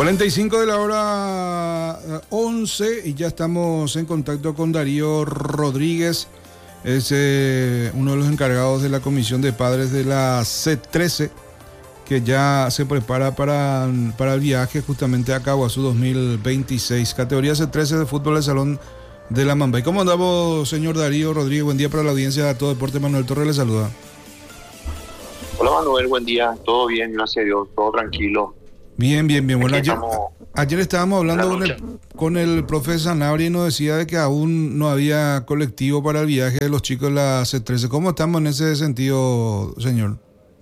45 de la hora 11 y ya estamos en contacto con Darío Rodríguez. Es uno de los encargados de la Comisión de Padres de la C13, que ya se prepara para el viaje justamente a Caguazú 2026. Categoría C13 de fútbol de Salón de la Mambay. ¿Cómo andamos, señor Darío Rodríguez? Buen día para la audiencia de Todo Deporte. Manuel Torres le saluda. Hola Manuel, buen día. Todo bien, gracias a Dios, todo tranquilo. Bien. Bueno, ayer estábamos hablando con el profe Sanabria y nos decía de que aún no había colectivo para el viaje de los chicos de la C13. ¿Cómo estamos en ese sentido, señor?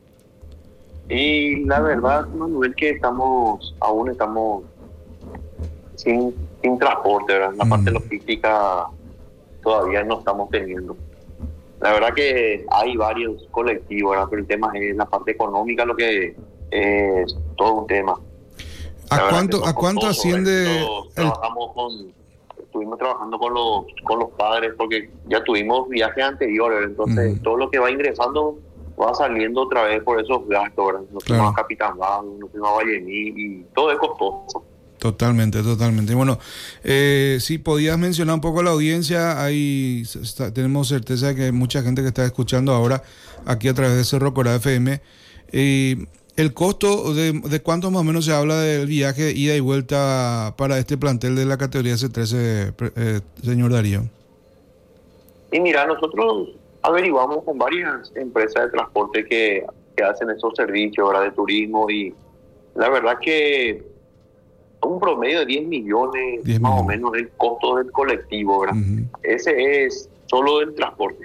Y la verdad, Manuel, que aún estamos sin transporte, ¿verdad? La parte logística todavía no estamos teniendo. La verdad que hay varios colectivos, ¿verdad? Pero el tema es la parte económica, lo que es todo un tema. ¿A cuánto asciende? Estuvimos trabajando con los padres porque ya tuvimos viajes anteriores, entonces todo lo que va ingresando va saliendo otra vez por esos gastos, ¿verdad? Nos fuimos a Capitán Bajo, nos fuimos a Vallemí y todo es costoso. Totalmente. Bueno, si podías mencionar un poco a la audiencia, tenemos certeza de que hay mucha gente que está escuchando ahora aquí a través de Cerro Corá FM. El costo de cuánto más o menos se habla del viaje ida y vuelta para este plantel de la categoría C13, señor Darío. Y mira, nosotros averiguamos con varias empresas de transporte que hacen esos servicios, ¿verdad? De turismo, y la verdad que un promedio de 10 millones más o menos el costo del colectivo, ¿verdad? Ese es solo el transporte.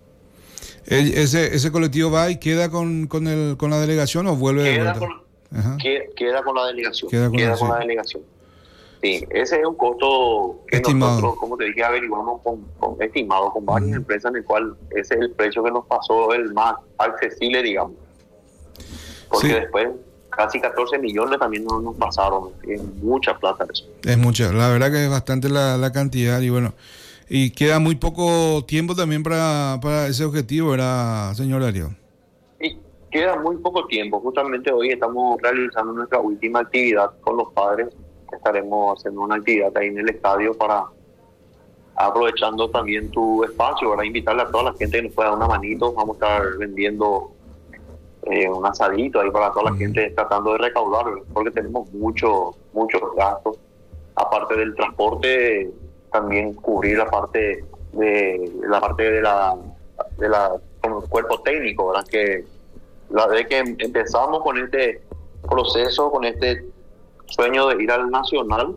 ¿Ese colectivo va y queda con la delegación o vuelve de vuelta? Queda con la delegación. Queda con la delegación. Sí, ese es un costo que estimado. Nosotros, como te dije, averiguamos estimado con varias empresas, en el cual ese es el precio que nos pasó el más accesible, digamos. Porque después casi 14 millones también nos pasaron. Es mucha plata eso. Es mucha, la verdad que es bastante la cantidad, y bueno, y queda muy poco tiempo también para ese objetivo, ¿verdad, señor Darío? Sí, queda muy poco tiempo. Justamente hoy estamos realizando nuestra última actividad con los padres. Estaremos haciendo una actividad ahí en el estadio para, aprovechando también tu espacio, para invitarle a toda la gente que nos pueda dar una manito. Vamos a estar vendiendo un asadito ahí para toda la gente, tratando de recaudar, porque tenemos muchos gastos. Aparte del transporte, también cubrir la parte de con el cuerpo técnico, ¿verdad? Que la vez que empezamos con este proceso, con este sueño de ir al Nacional,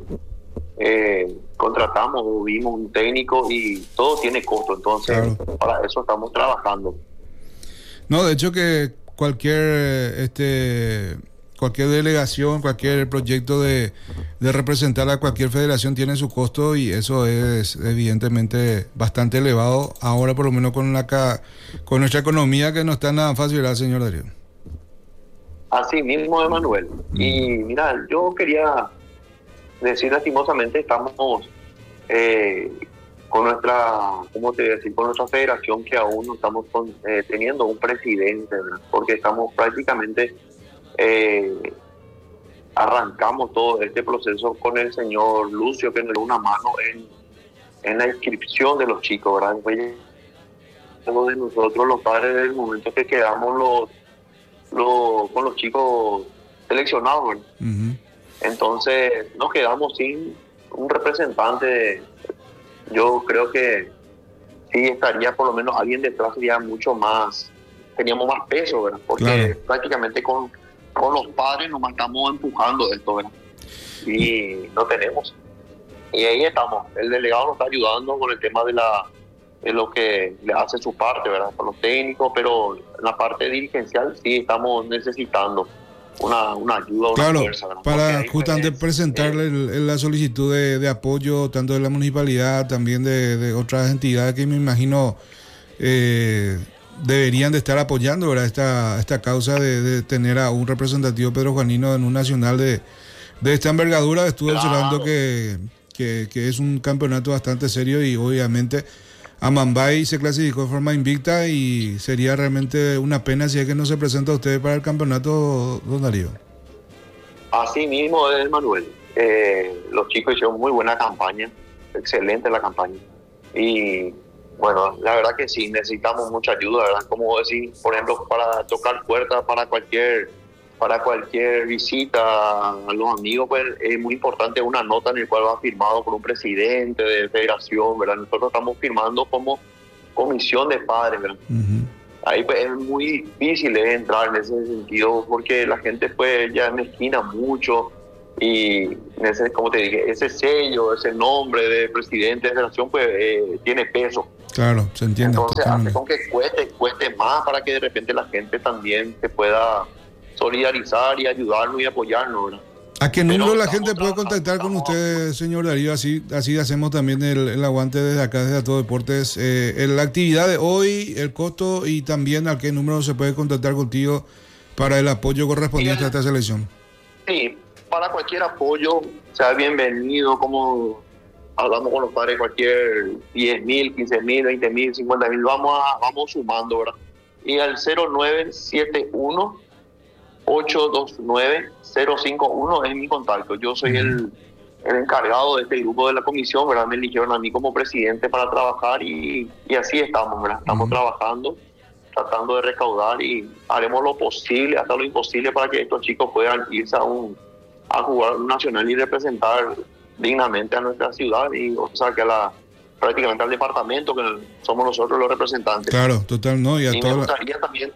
vimos un técnico y todo tiene costo, entonces para eso estamos trabajando. No, de hecho que cualquier delegación, cualquier proyecto de representar a cualquier federación tiene su costo, y eso es evidentemente bastante elevado ahora, por lo menos con nuestra economía, que no está nada fácil, ¿verdad, señor Darío? Así mismo, Emanuel. Y mira, yo quería decir, lastimosamente estamos con nuestra federación, que aún no estamos teniendo un presidente, ¿verdad? Porque estamos prácticamente arrancamos todo este proceso con el señor Lucio, que nos dio una mano en la inscripción de los chicos, ¿verdad? Después de nosotros, los padres, del momento que quedamos con los chicos seleccionados, ¿verdad? Entonces nos quedamos sin un representante. Yo creo que sí estaría por lo menos alguien detrás, sería mucho más, teníamos más peso, ¿verdad? Porque prácticamente con los padres nomás estamos empujando esto, ¿verdad? Y no tenemos. Y ahí estamos. El delegado nos está ayudando con el tema de lo que le hace su parte, ¿verdad? Con los técnicos, pero en la parte dirigencial sí estamos necesitando una ayuda, una fuerza, ¿verdad? Para justamente presentarle la solicitud de apoyo, tanto de la municipalidad, también de otras entidades que me imagino deberían de estar apoyando, ¿verdad? Esta causa de tener a un representativo pedrojuanino en un nacional de esta envergadura. Estuve observando que es un campeonato bastante serio, y obviamente Amambay se clasificó de forma invicta, y sería realmente una pena si es que no se presenta a ustedes para el campeonato, don Darío. Así mismo es, Manuel. Los chicos hicieron muy buena campaña, excelente la campaña. Y bueno, la verdad que sí, necesitamos mucha ayuda, ¿verdad? Como decir, por ejemplo, para tocar puertas para cualquier visita a los amigos, pues es muy importante una nota en la cual va firmado por un presidente de federación, ¿verdad? Nosotros estamos firmando como comisión de padres, ¿verdad? Uh-huh. Ahí pues es muy difícil entrar en ese sentido porque la gente pues ya mezquina mucho y ese, como te dije, ese sello, ese nombre de presidente de federación pues tiene peso. Claro, se entiende. Entonces hace con que cueste más para que de repente la gente también se pueda solidarizar y ayudarnos y apoyarnos, ¿verdad? ¿A qué número la gente puede contactar con usted, señor Darío? Así hacemos también el aguante desde acá, desde A Todo Deportes. La actividad de hoy, el costo y también a qué número se puede contactar contigo para el apoyo correspondiente a esta selección. Sí, para cualquier apoyo, sea bienvenido, como hablamos con los padres, cualquier 10.000, 15.000, 20.000, 50.000, vamos sumando, ¿verdad? Y al 0971 829-051 es mi contacto. Yo soy el encargado de este grupo de la comisión, ¿verdad? Me eligieron a mí como presidente para trabajar y así estamos, ¿verdad? Estamos trabajando, tratando de recaudar y haremos lo posible, hasta lo imposible para que estos chicos puedan irse a jugar un nacional y representar dignamente a nuestra ciudad y, o sea, que prácticamente al departamento, que somos nosotros los representantes. Claro, total, ¿no? Y me gustaría también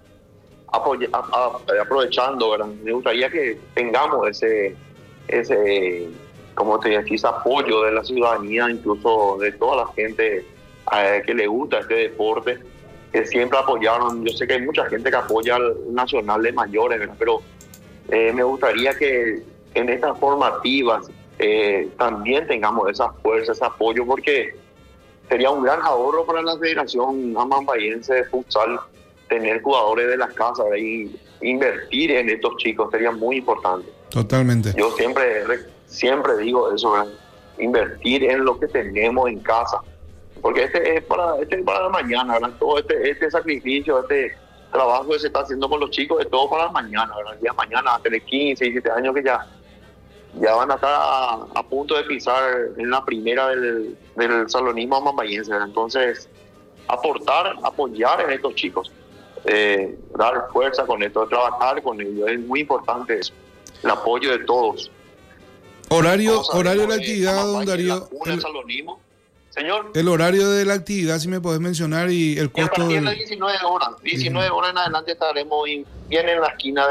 aprovechando, ¿verdad? Me gustaría que tengamos ese como te decía, ese apoyo de la ciudadanía, incluso de toda la gente que le gusta este deporte, que siempre apoyaron. Yo sé que hay mucha gente que apoya al Nacional de Mayores, ¿verdad? Pero me gustaría que en estas formativas también tengamos esa fuerza, ese apoyo, porque sería un gran ahorro para la Federación Amambayense de Futsal tener jugadores de las casas y invertir en estos chicos sería muy importante. Totalmente. Yo siempre digo eso, ¿verdad? Invertir en lo que tenemos en casa, porque este es para la mañana, ¿verdad? Todo este sacrificio, este trabajo que se está haciendo con los chicos es todo para la mañana, ¿verdad? El día de mañana, a tener 15, 17 años que ya van a estar a punto de pisar en la primera del salonismo amambayense, ¿verdad? Entonces, apoyar en estos chicos. Dar fuerza con esto, trabajar con ellos, es muy importante eso, el apoyo de todos. Horario de la actividad, don Darío. Señor. El horario de la actividad, si me podés mencionar, y el costo. A partir de las 19 horas. 19 horas en adelante estaremos bien en la esquina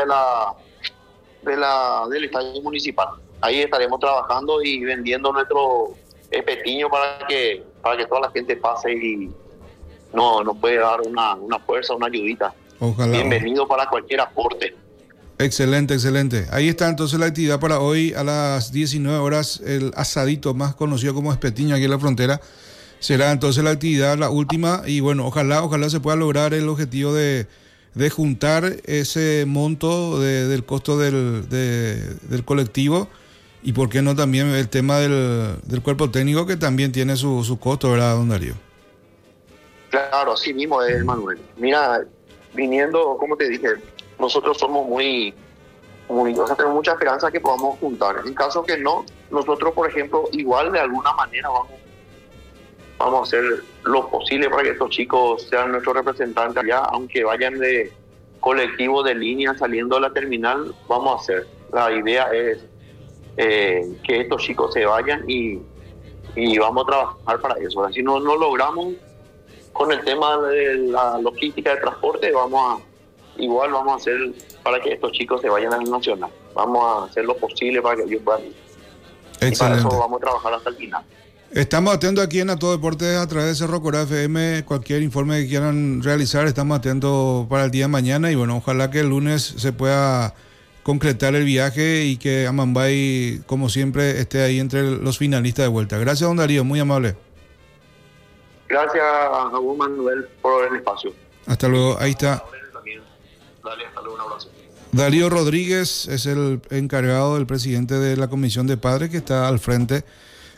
del estadio municipal. Ahí estaremos trabajando y vendiendo nuestro petiño para que toda la gente pase y nos puede dar una fuerza, una ayudita. Ojalá. Bienvenido para cualquier aporte. Excelente. Ahí está entonces la actividad para hoy a las 19 horas, el asadito más conocido como espetiño aquí en la frontera. Será entonces la actividad, la última, y bueno, ojalá se pueda lograr el objetivo de juntar ese monto del costo del colectivo, y por qué no también el tema del cuerpo técnico, que también tiene su costo, ¿verdad, don Darío? Claro, así mismo es, Manuel. Mira, viniendo, como te dije, nosotros somos o sea, tenemos mucha esperanza que podamos juntar. En caso que no, nosotros, por ejemplo, igual de alguna manera vamos a hacer lo posible para que estos chicos sean nuestros representantes allá, aunque vayan de colectivo de línea saliendo de la terminal, vamos a hacer. La idea es que estos chicos se vayan y vamos a trabajar para eso. ¿Verdad? Si no logramos con el tema de la logística de transporte, vamos a hacer para que estos chicos se vayan al Nacional. Vamos a hacer lo posible para que ellos puedan ir. Excelente. Y para eso vamos a trabajar hasta el final. Estamos atentos aquí en A Todo Deportes a través de Cerro Corá FM. Cualquier informe que quieran realizar, estamos atentos para el día de mañana. Y bueno, ojalá que el lunes se pueda concretar el viaje y que Amambay, como siempre, esté ahí entre los finalistas de vuelta. Gracias, don Darío, muy amable. Gracias a vos, Manuel, por el espacio. Hasta luego, ahí está. Dale, hasta luego, un abrazo. Darío Rodríguez es el encargado, el presidente de la Comisión de Padres, que está al frente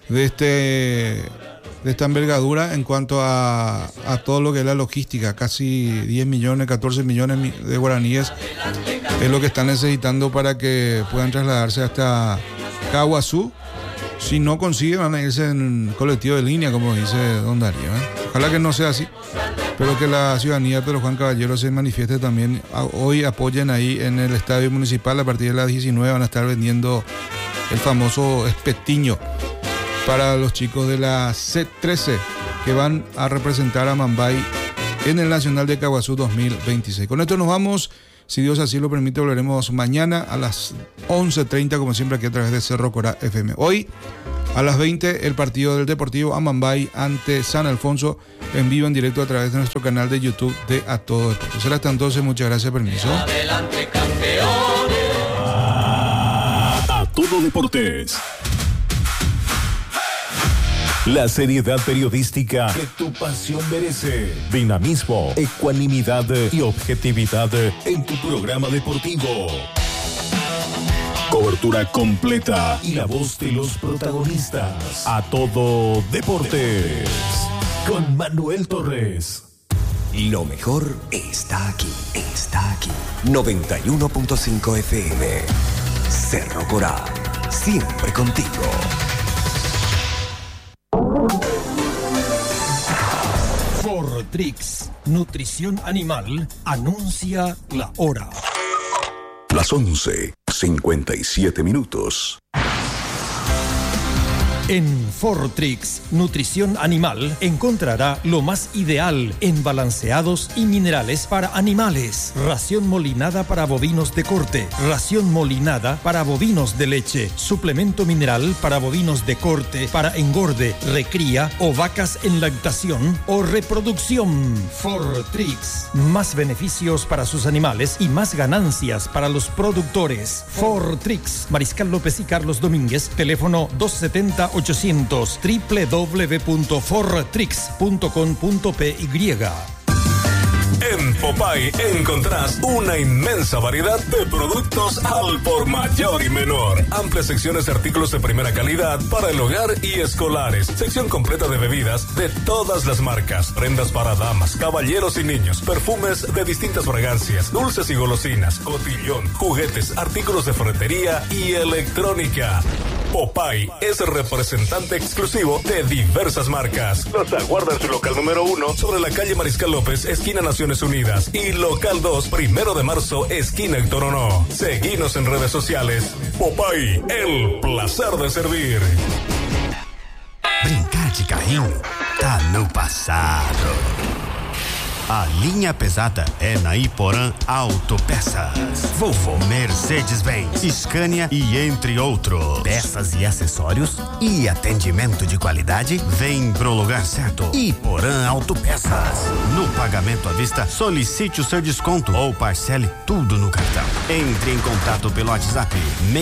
de esta envergadura en cuanto a todo lo que es la logística. Casi 10 millones, 14 millones de guaraníes es lo que están necesitando para que puedan trasladarse hasta Caguazú. Si no consiguen, van a irse en colectivo de línea, como dice don Darío, ¿eh? Ojalá que no sea así, pero que la ciudadanía de Pedro Juan Caballero se manifieste también. Hoy apoyen ahí en el estadio municipal. A partir de las 19 van a estar vendiendo el famoso espetiño para los chicos de la C13 que van a representar a Mambay en el Nacional de Caguazú 2026. Con esto nos vamos. Si Dios así lo permite, volveremos mañana a las 11:30, como siempre, aquí a través de Cerro Corá FM. Hoy, a las 20, el partido del Deportivo Amambay ante San Alfonso, en vivo, en directo, a través de nuestro canal de YouTube de A Todo Deporte. Será hasta entonces, muchas gracias, permiso. Adelante, campeones. A Todo Deportes. La seriedad periodística que tu pasión merece. Dinamismo, ecuanimidad y objetividad en tu programa deportivo. Cobertura completa y la voz de los protagonistas. A Todo Deportes. Con Manuel Torres. Lo mejor está aquí. 91.5 FM. Cerro Corá. Siempre contigo. Fortrix, nutrición animal, anuncia la hora. Las 11:57. En Fortrix, nutrición animal, encontrará lo más ideal en balanceados y minerales para animales. Ración molinada para bovinos de corte, ración molinada para bovinos de leche, suplemento mineral para bovinos de corte, para engorde, recría o vacas en lactación o reproducción. Fortrix, más beneficios para sus animales y más ganancias para los productores. Fortrix, Mariscal López y Carlos Domínguez, teléfono 270-800, www.fortrix.com.py. En Popeye encontrás una inmensa variedad de productos al por mayor y menor. Amplias secciones de artículos de primera calidad para el hogar y escolares. Sección completa de bebidas de todas las marcas. Prendas para damas, caballeros y niños. Perfumes de distintas fragancias. Dulces y golosinas. Cotillón, juguetes, artículos de ferretería y electrónica. Popeye es representante exclusivo de diversas marcas. Los aguarda en su local número 1 sobre la calle Mariscal López, esquina Naciones Unidas, y local 2, 1 de marzo, esquina Héctor Ono. Seguinos en redes sociales. Popeye, el placer de servir. Brincar de carrinho tá no passado. A linha pesada é na Iporã Autopeças. Volvo, Mercedes-Benz, Scania e entre outros. Peças e acessórios e atendimento de qualidade vem pro lugar certo. Iporã Autopeças. No pagamento à vista, solicite o seu desconto ou parcele tudo no cartão. Entre em contato pelo WhatsApp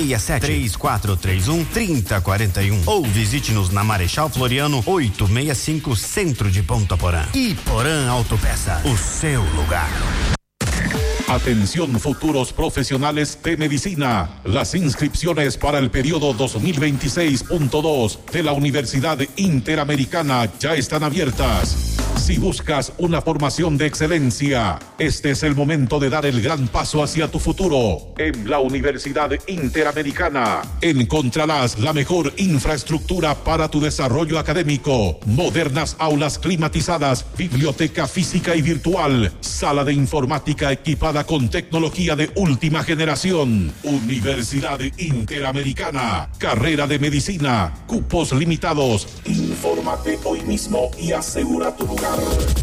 67-3431-3041 ou visite-nos na Marechal Floriano 865, Centro de Ponta Porã. Iporã Autopeças. O seu lugar. Atención, futuros profesionales de medicina. Las inscripciones para el periodo 2026.2 de la Universidad Interamericana ya están abiertas. Si buscas una formación de excelencia, este es el momento de dar el gran paso hacia tu futuro. En la Universidad Interamericana encontrarás la mejor infraestructura para tu desarrollo académico, modernas aulas climatizadas, biblioteca física y virtual, sala de informática equipada con tecnología de última generación. Universidad Interamericana, carrera de medicina, cupos limitados. Infórmate hoy mismo y asegura tu lugar.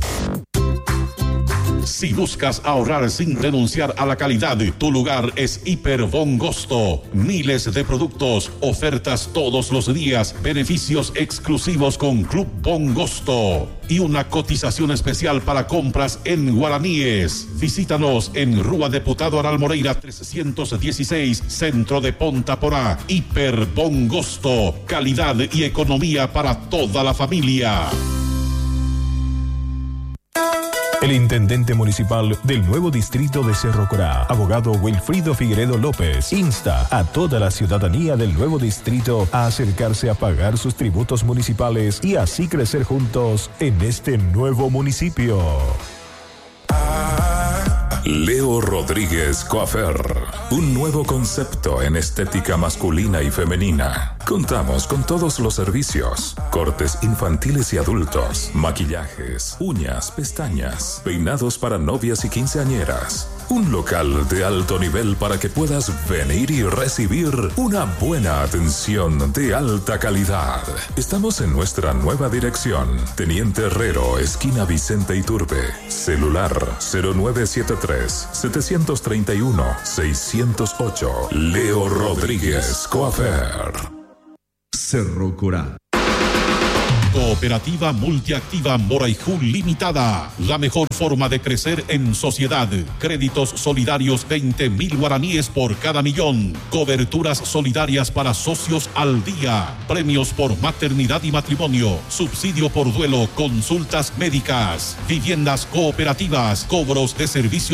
Si buscas ahorrar sin renunciar a la calidad, tu lugar es Hiper Bongosto. Miles de productos, ofertas todos los días, beneficios exclusivos con Club Bongosto y una cotización especial para compras en guaraníes. Visítanos en Rúa Deputado Aral Moreira 316, Centro de Ponta Porá. Hiper Bongosto, calidad y economía para toda la familia. El intendente municipal del nuevo distrito de Cerro Corá, abogado Wilfrido Figueredo López, insta a toda la ciudadanía del nuevo distrito a acercarse a pagar sus tributos municipales y así crecer juntos en este nuevo municipio. Leo Rodríguez Coafer, un nuevo concepto en estética masculina y femenina. Contamos con todos los servicios: cortes infantiles y adultos, maquillajes, uñas, pestañas, peinados para novias y quinceañeras. Un local de alto nivel para que puedas venir y recibir una buena atención de alta calidad. Estamos en nuestra nueva dirección, Teniente Herrero, esquina Vicente Iturbe. Celular 0973-731-608. Leo Rodríguez Coafer. Cerro Corá. Cooperativa Multiactiva Moraijú Limitada. La mejor forma de crecer en sociedad. Créditos solidarios 20.000 guaraníes por cada millón. Coberturas solidarias para socios al día. Premios por maternidad y matrimonio. Subsidio por duelo. Consultas médicas. Viviendas cooperativas. Cobros de servicios